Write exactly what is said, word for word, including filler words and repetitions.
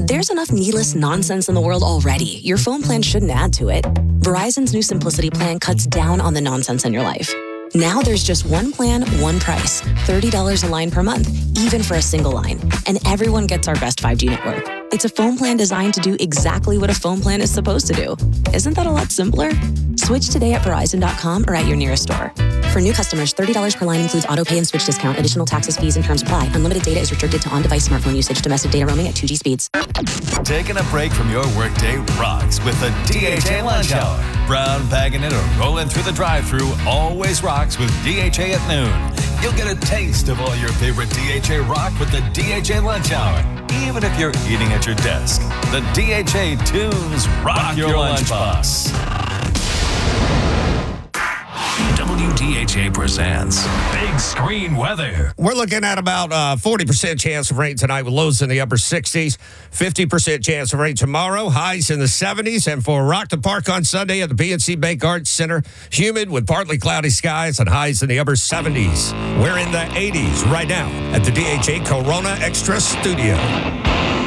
There's enough needless nonsense in the world already. Your phone plan shouldn't add to it. Verizon's new Simplicity plan cuts down on the nonsense in your life. Now there's just one plan, one price. thirty dollars a line per month, even for a single line. And everyone gets our best five G network. It's a phone plan designed to do exactly what a phone plan is supposed to do. Isn't that a lot simpler? Switch today at Verizon dot com or at your nearest store. For new customers, thirty dollars per line includes auto pay and switch discount. Additional taxes, fees, and terms apply. Unlimited data is restricted to on-device smartphone usage. Domestic data roaming at two G speeds. Taking a break from your workday rocks with the D H A Lunch Hour. Brown bagging it or rolling through the drive-thru always rocks with D H A at noon. You'll get a taste of all your favorite D H A rock with the D H A Lunch Hour. Even if you're eating at your desk, the D H A tunes rock, rock your, your lunchbox. W D H A presents Big Screen Weather. We're looking at about uh, forty percent chance of rain tonight with lows in the upper sixties, fifty percent chance of rain tomorrow, highs in the seventies. And for Rock the Park on Sunday at the P N C Bank Arts Center, humid with partly cloudy skies and highs in the upper seventies. We're in the eighties right now at the D H A Corona Extra Studio.